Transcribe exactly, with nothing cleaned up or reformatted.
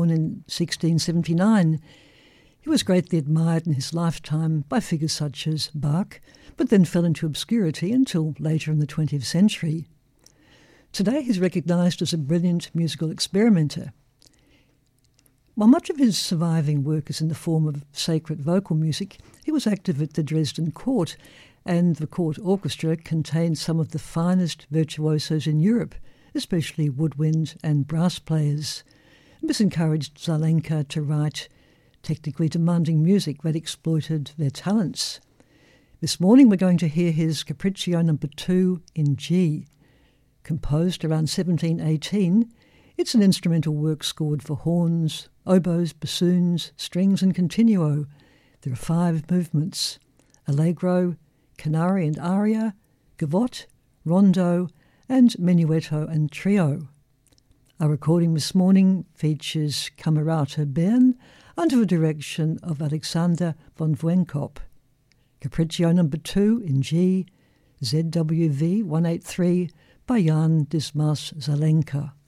born in sixteen seventy-nine. He was greatly admired in his lifetime by figures such as Bach, but then fell into obscurity until later in the twentieth century. Today he's recognised as a brilliant musical experimenter. While much of his surviving work is in the form of sacred vocal music, he was active at the Dresden Court, and the court orchestra contained some of the finest virtuosos in Europe, especially woodwind and brass players. This encouraged Zelenka to write technically demanding music that exploited their talents. This morning we're going to hear his Capriccio number two in G. Composed around seventeen eighteen, it's an instrumental work scored for horns, oboes, bassoons, strings and continuo. There are five movements: allegro, canari and aria, gavotte, rondo, and menuetto and trio. Our recording this morning features Camerata Bern under the direction of Alexander von Vuenkop. Capriccio number two in G, Z W V one eighty-three by Jan Dismas Zelenka.